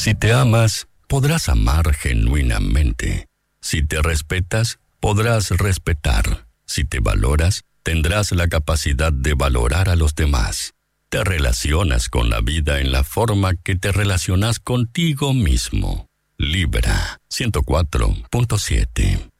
Si te amas, podrás amar genuinamente. Si te respetas, podrás respetar. Si te valoras, tendrás la capacidad de valorar a los demás. Te relacionas con la vida en la forma que te relacionas contigo mismo. Libra 104.7